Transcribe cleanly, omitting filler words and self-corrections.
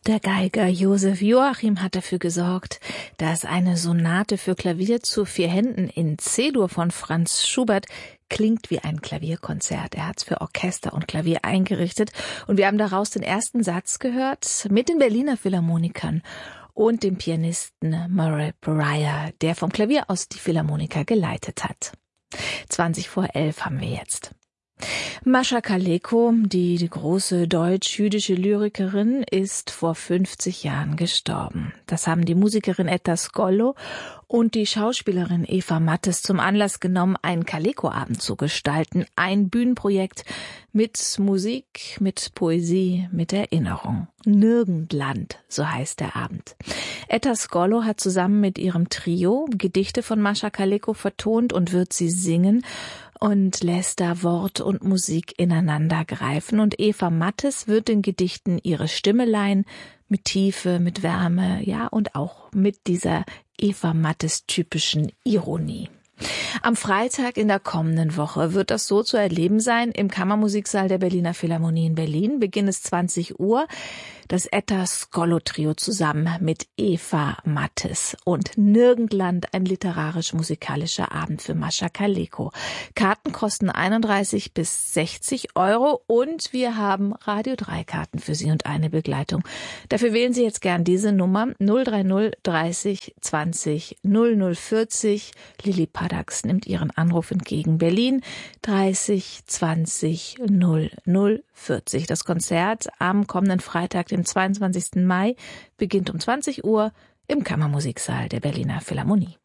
Der Geiger Josef Joachim hat dafür gesorgt, dass eine Sonate für Klavier zu 4 Händen in C-Dur von Franz Schubert klingt wie ein Klavierkonzert. Er hat es für Orchester und Klavier eingerichtet und wir haben daraus den ersten Satz gehört mit den Berliner Philharmonikern und dem Pianisten Murray Breyer, der vom Klavier aus die Philharmoniker geleitet hat. 11:20 haben wir jetzt. Mascha Kaleko, die große deutsch-jüdische Lyrikerin, ist vor 50 Jahren gestorben. Das haben die Musikerin Etta Skollo und die Schauspielerin Eva Mattes zum Anlass genommen, einen Kaleko-Abend zu gestalten. Ein Bühnenprojekt mit Musik, mit Poesie, mit Erinnerung. Nirgendland, so heißt der Abend. Etta Skollo hat zusammen mit ihrem Trio Gedichte von Mascha Kaleko vertont und wird sie singen und lässt da Wort und Musik ineinander greifen. Und Eva Mattes wird den Gedichten ihre Stimme leihen, mit Tiefe, mit Wärme, ja, und auch mit dieser Eva Mattes typischen Ironie. Am Freitag in der kommenden Woche wird das so zu erleben sein im Kammermusiksaal der Berliner Philharmonie in Berlin. Beginn ist 20 Uhr. Das Etta Skollo Trio zusammen mit Eva Mattes und Nirgendland, ein literarisch-musikalischer Abend für Mascha Kaleko. Karten kosten 31 bis 60 € und wir haben Radio 3 Karten für Sie und eine Begleitung. Dafür wählen Sie jetzt gern diese Nummer 030 30 20 0040. Lili Paddax nimmt Ihren Anruf entgegen. Berlin 30 20 0040. Das Konzert am kommenden Freitag, dem 22. Mai, beginnt um 20 Uhr im Kammermusiksaal der Berliner Philharmonie.